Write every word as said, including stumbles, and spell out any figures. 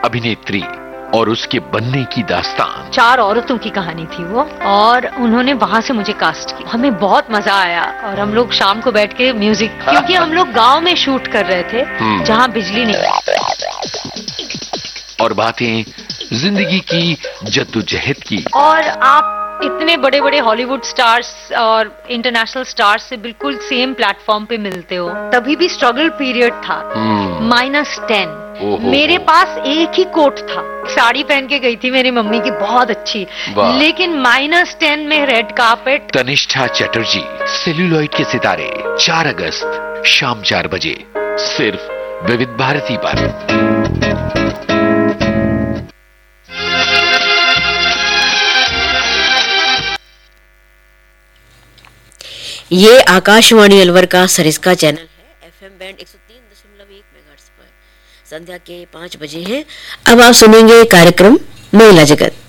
अभिनेत्री और उसके बनने की दास्तान। चार औरतों की कहानी थी वो, और उन्होंने वहाँ से मुझे कास्ट किया। हमें बहुत मजा आया, और हम लोग शाम को बैठ के म्यूजिक, क्योंकि हम लोग गांव में शूट कर रहे थे जहाँ बिजली नहीं। और बातें जिंदगी की जद्दोजहद की। और आप इतने बड़े बड़े हॉलीवुड स्टार्स और इंटरनेशनल स्टार्स से बिल्कुल सेम प्लेटफॉर्म पे मिलते हो। तभी भी स्ट्रगल पीरियड था, माइनस टेन। मेरे पास एक ही कोट था, साड़ी पहन के गई थी मेरी मम्मी की, बहुत अच्छी, लेकिन माइनस टेन में red carpet. Tanishtha Chatterjee, celluloid के सितारे, चार अगस्त शाम चार बजे, सिर्फ विविध भारती पर। ये आकाशवाणी अलवर का सरिस्का चैनल है। एफएम बैंड एक सौ तीन दशमलव एक मेगाहर्ट्ज पर संध्या के पाँच बजे हैं। अब आप सुनेंगे कार्यक्रम महिला जगत।